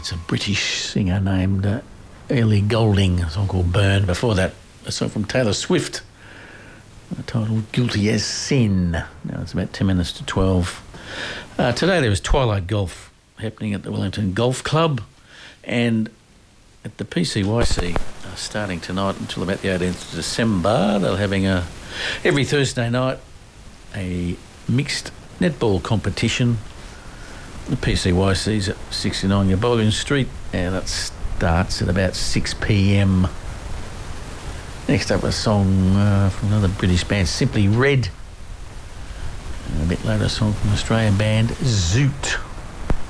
It's a British singer named Ellie Goulding, a song called Burn. Before that, a song from Taylor Swift, titled Guilty as Sin. Now it's about 10 minutes to 12. Today there was Twilight Golf happening at the Wellington Golf Club, and at the PCYC starting tonight until about the 18th of December. They're having every Thursday night a mixed netball competition. The PCYC's at 69 Yabolian Street, and it starts at about 6 p.m. Next up, a song from another British band, Simply Red. And a bit later, a song from Australian band Zoot.